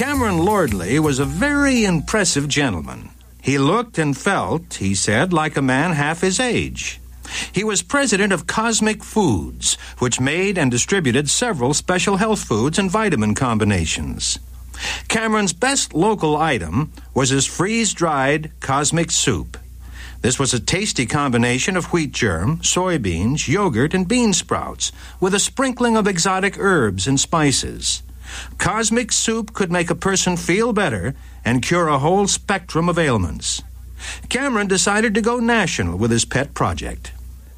Cameron Lordley was a very impressive gentleman. He looked and felt, he said, like a man half his age. He was president of Cosmic Foods, which made and distributed several special health foods and vitamin combinations. Cameron's best local item was his freeze-dried Cosmic Soup. This was a tasty combination of wheat germ, soybeans, yogurt, and bean sprouts, with a sprinkling of exotic herbs and spices. Cosmic Soup could make a person feel better and cure a whole spectrum of ailments. Cameron decided to go national with his pet project.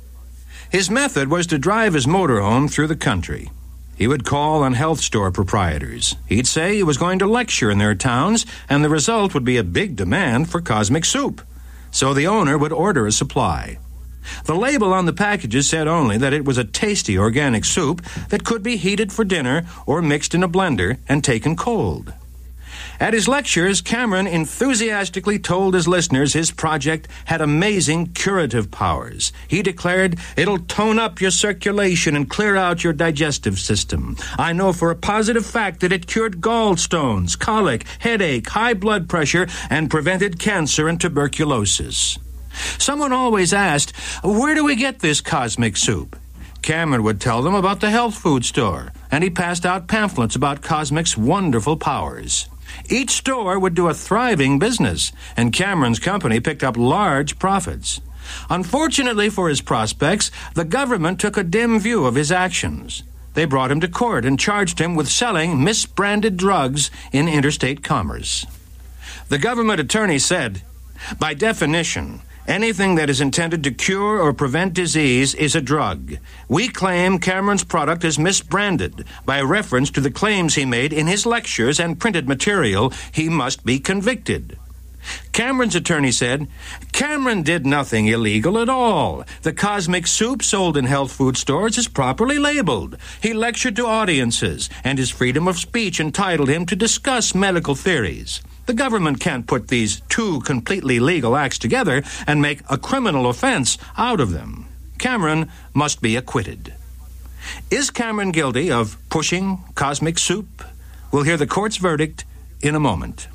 His method was to drive his motorhome through the country. He would call on health store proprietors. He'd say he was going to lecture in their towns, and the result would be a big demand for Cosmic Soup. So the owner would order a supply. The label on the packages said only that it was a tasty organic soup that could be heated for dinner or mixed in a blender and taken cold. At his lectures, Cameron enthusiastically told his listeners his project had amazing curative powers. He declared, "It'll tone up your circulation and clear out your digestive system. I know for a positive fact that it cured gallstones, colic, headache, high blood pressure, and prevented cancer and tuberculosis." Someone always asked, "Where do we get this Cosmic Soup?" Cameron would tell them about the health food store, and he passed out pamphlets about Cosmic's wonderful powers. Each store would do a thriving business, and Cameron's company picked up large profits. Unfortunately for his prospects, the government took a dim view of his actions. They brought him to court and charged him with selling misbranded drugs in interstate commerce. The government attorney said, "By definition, anything that is intended to cure or prevent disease is a drug. We claim Cameron's product is misbranded. By reference to the claims he made in his lectures and printed material, he must be convicted." Cameron's attorney said, "Cameron did nothing illegal at all. The Cosmic Soup sold in health food stores is properly labeled. He lectured to audiences, and his freedom of speech entitled him to discuss medical theories. The government can't put these two completely legal acts together and make a criminal offense out of them. Cameron must be acquitted." Is Cameron guilty of pushing Cosmic Soup? We'll hear the court's verdict in a moment.